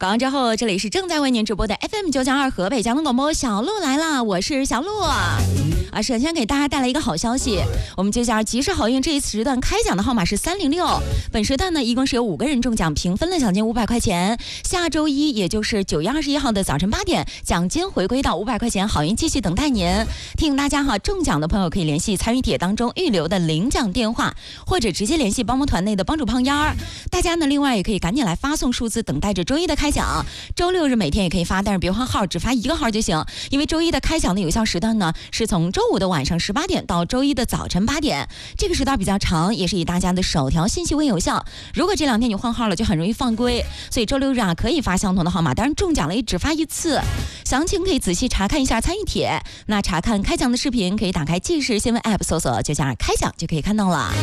广告之后，这里是正在为您直播的 FM992河北交通广播，小鹿来啦，我是小鹿首先给大家带来一个好消息，我们这家吉时好运这一时段开奖的号码是306，本时段呢一共是有5个人中奖，平分了奖金500块钱。下周一也就是9月21号的早晨8点，奖金回归到500块钱，好运继续等待您。提醒大家哈，中奖的朋友可以联系参与帖当中预留的领奖电话，或者直接联系帮帮团内的帮主胖丫。大家呢另外也可以赶紧来发送数字，等待着周一的开奖。周六日每天也可以发，但是别换号，只发1个号就行，因为周一的开奖的有效时段呢是从周五的晚上18点到周一的早晨8点，这个时段比较长，也是以大家的首条信息为有效。如果这2天你换号了，就很容易犯规，所以周六日可以发相同的号码，当然中奖了也只发1次。详情可以仔细查看一下参与帖。那查看开奖的视频，可以打开即时新闻 App 搜索992开奖就可以看到了。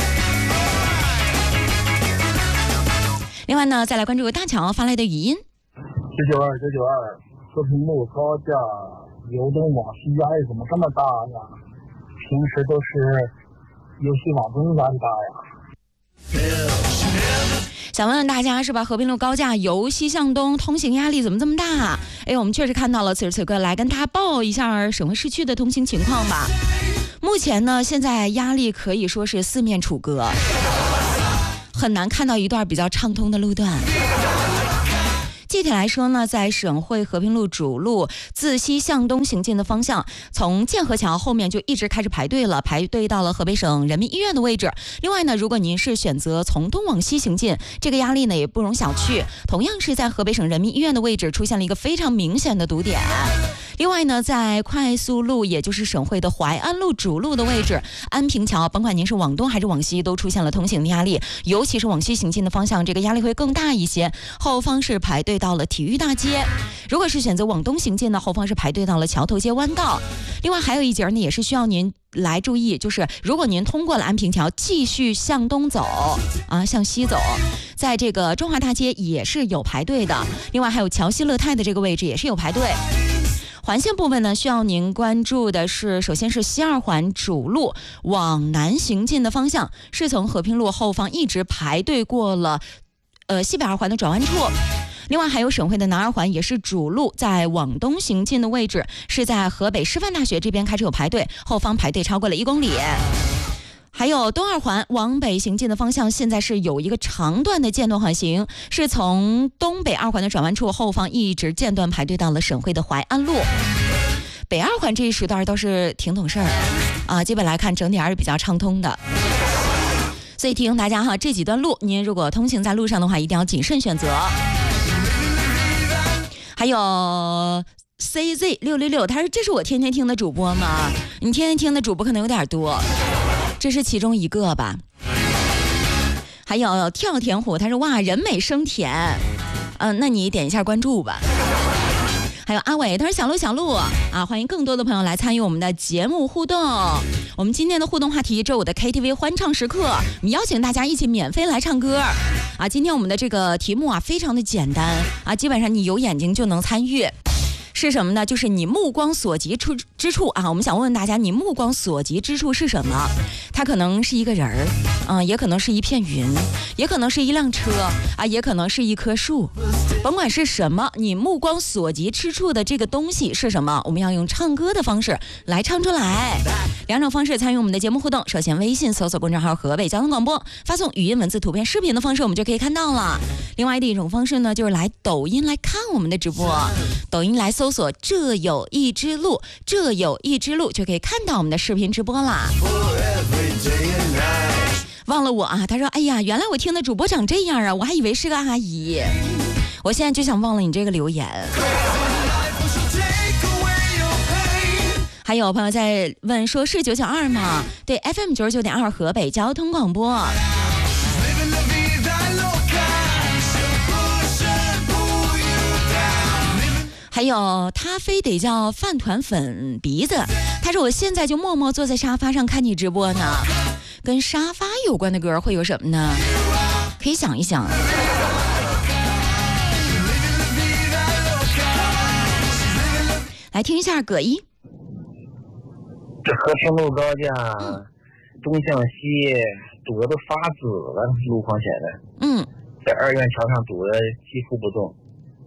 另外呢，再来关注大乔发来的语音。 992，和平路高架由东往西压力怎么这么大呀？平时都是游戏往东压力大呀。 想问问大家是吧？和平路高架由西向东通行压力怎么这么大？我们确实看到了，此时此刻来跟大家报一下省会市区的通行情况吧。目前呢，现在压力可以说是四面楚歌，很难看到一段比较畅通的路段。具体来说呢，在省会和平路主路自西向东行进的方向，从建河桥后面就一直开始排队了，排队到了河北省人民医院的位置。另外呢，如果您是选择从东往西行进，这个压力呢也不容小觑，同样是在河北省人民医院的位置出现了一个非常明显的堵点。另外呢，在快速路也就是省会的淮安路主路的位置，安平桥甭管您是往东还是往西都出现了通行的压力，尤其是往西行进的方向，这个压力会更大一些，后方是排队到了体育大街。如果是选择往东行进呢，后方是排队到了桥头街弯道。另外还有一节呢也是需要您来注意，就是如果您通过了安平桥继续向东走向西走，在这个中华大街也是有排队的。另外还有桥西乐泰的这个位置也是有排队。环线部分呢，需要您关注的是，首先是西二环主路往南行进的方向，是从和平路后方一直排队过了西北二环的转弯处。另外还有省会的南二环也是主路，在往东行进的位置是在河北师范大学这边开始有排队，后方排队超过了1公里。还有东二环往北行进的方向，现在是有一个长段的间断缓行，是从东北二环的转弯处后方一直间断排队到了省会的淮安路。北二环这一时段倒是挺懂事儿基本来看整体还是比较畅通的。所以提醒大家哈，这几段路您如果通行在路上的话，一定要谨慎选择。还有CZ666，他说这是我天天听的主播吗？你天天听的主播可能有点多，这是其中一个吧。还有跳田虎，他说哇人美声甜，那你点一下关注吧。还有阿伟，他说小鹿欢迎更多的朋友来参与我们的节目互动。我们今天的互动话题，周五的 KTV 欢唱时刻，我们邀请大家一起免费来唱歌今天我们的这个题目非常的简单基本上你有眼睛就能参与。是什么呢？就是你目光所及之处我们想问问大家，你目光所及之处是什么？它可能是一个人儿也可能是一片云，也可能是一辆车也可能是一棵树。甭管是什么，你目光所及之处的这个东西是什么？我们要用唱歌的方式来唱出来。2种方式参与我们的节目互动，首先微信搜索公众号河北交通广播，发送语音文字图片视频的方式我们就可以看到了。另外的一种方式呢，就是来抖音来看我们的直播，抖音来搜索这有一支路，这有一支路就可以看到我们的视频直播啦。忘了我他说哎呀原来我听的主播长这样我还以为是个阿姨，我现在就想忘了你这个留言。还有朋友在问说是992吗？对， FM99.2 河北交通广播。还有他非得叫饭团粉鼻子，他说我现在就默默坐在沙发上看你直播呢。跟沙发有关的歌会有什么呢？可以想一想。来听一下葛一。 这和平路高架东向西堵得都发紫了，路况显得在2院桥上堵得几乎不动，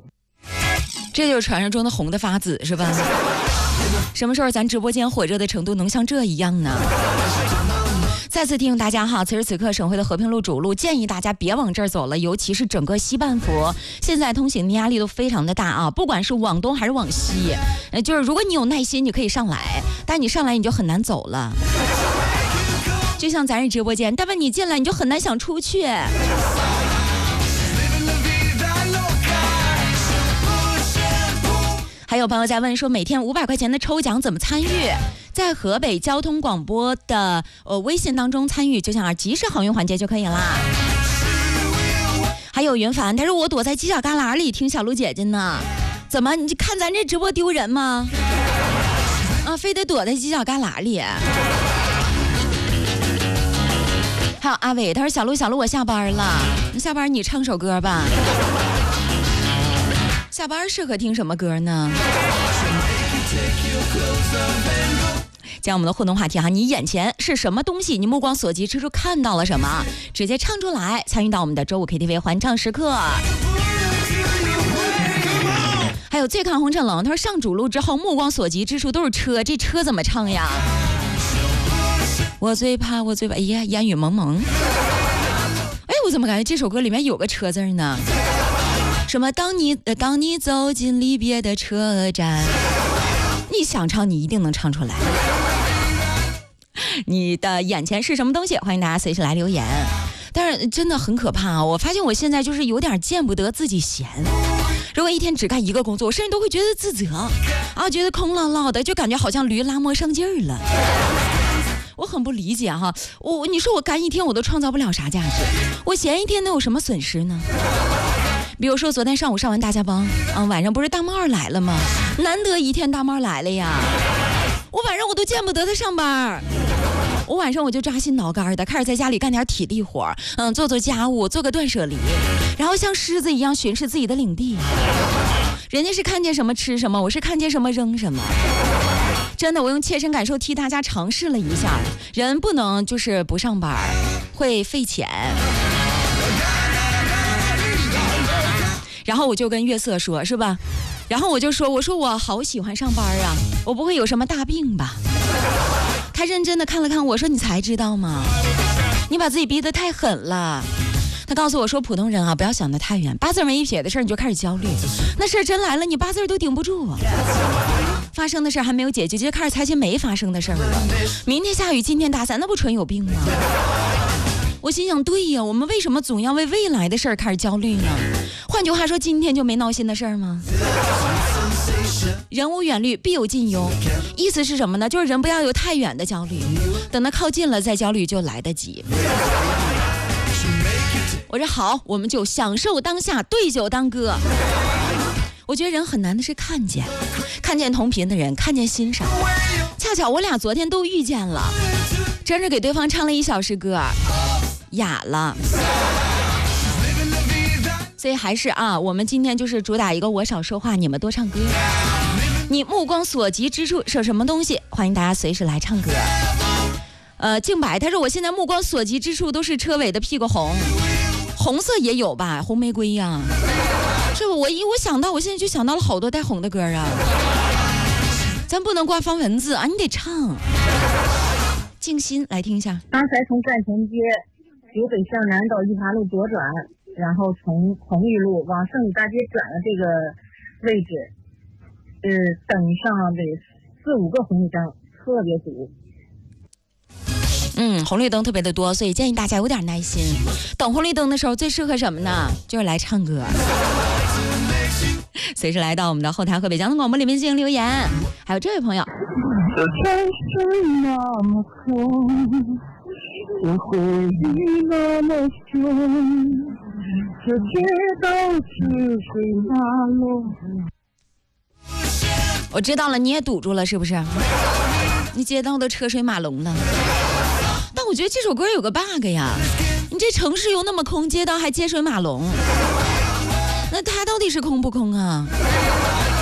这就是传说中的红的发紫是吧？什么时候咱直播间火热的程度能像这一样呢？再次提醒大家哈，此时此刻省会的和平路主路建议大家别往这儿走了，尤其是整个西半幅，现在通行的压力都非常的大啊，不管是往东还是往西，就是如果你有耐心，你可以上来，但你上来你就很难走了。就像咱这直播间，但凡你进来你就很难想出去。还有朋友在问说，每天500块钱的抽奖怎么参与？在河北交通广播的微信当中参与，就像及时好运环节就可以啦。还有云凡，他说我躲在犄角旮旯里听小鹿姐姐呢，怎么你看咱这直播丢人吗？啊，非得躲在犄角旮旯里。还有阿伟，他说小鹿我下班了，下班你唱首歌吧。下班适合听什么歌呢？讲我们的互动话题哈，你眼前是什么东西？你目光所及之处看到了什么？直接唱出来，参与到我们的周五 KTV 欢唱时刻。还有最看红尘冷，他说上主路之后目光所及之处都是车，这车怎么唱呀？我最怕，哎呀，烟雨蒙蒙。哎，我怎么感觉这首歌里面有个车字呢？什么当你走进离别的车站，你想唱你一定能唱出来。你的眼前是什么东西？欢迎大家随时来留言。但是真的很可怕啊！我发现我现在就是有点见不得自己闲。如果一天只干一个工作，我甚至都会觉得自责啊，觉得空落落的，就感觉好像驴拉磨上劲儿了。我很不理解哈，你说我干一天我都创造不了啥价值，我闲一天能有什么损失呢？比如说昨天上午上完大家帮啊，晚上不是大帽来了吗？难得一天大帽来了呀，我晚上我都见不得他上班，我晚上我就扎心挠肝的开始在家里干点体力活，做做家务，做个断舍离，然后像狮子一样巡视自己的领地。人家是看见什么吃什么，我是看见什么扔什么。真的，我用切身感受替大家尝试了一下，人不能就是不上班，会费钱。然后我就跟月色说，是吧？然后我就说，我说我好喜欢上班啊，我不会有什么大病吧？他认真的看了看我说，你才知道吗？你把自己逼得太狠了。他告诉我说，普通人啊，不要想得太远，八字没一撇的事你就开始焦虑，那事真来了，你八字都顶不住啊。发生的事还没有解决，就开始猜测没发生的事了。明天下雨，今天大伞，那不纯有病吗？我心想，对呀，我们为什么总要为未来的事儿开始焦虑呢？换句话说，今天就没闹心的事儿吗？人无远虑，必有近忧。意思是什么呢？就是人不要有太远的焦虑，等到靠近了再焦虑就来得及。我说好，我们就享受当下，对酒当歌。我觉得人很难的是看见同频的人，看见欣赏。恰巧我俩昨天都遇见了，真是给对方唱了1小时歌，哑了。所以还是啊，我们今天就是主打一个我少说话，你们多唱歌。你目光所及之处是什么东西？欢迎大家随时来唱歌。静白他说我现在目光所及之处都是车尾的屁股红，红色也有吧，红玫瑰呀。是不？我想到，我现在就想到了好多带红的歌啊。咱不能挂方文字啊，你得唱。静心来听一下。 刚才从站前街由北向南到一华路左转，然后从红玉路往圣女大街转的这个位置，等上得4、5个红绿灯，特别堵。 红绿灯特别的多，所以建议大家有点耐心。等红绿灯的时候最适合什么呢？就是来唱歌。随时来到我们的后台河北交通广播里面进行留言。还有这位朋友， 这城市那么空，这回忆那么重，这街道车水马龙。 我知道了，你也堵住了是不是？你街道都车水马龙了。但我觉得这首歌有个 bug 呀，你这城市又那么空，街道还街水马龙，那它到底是空不空啊？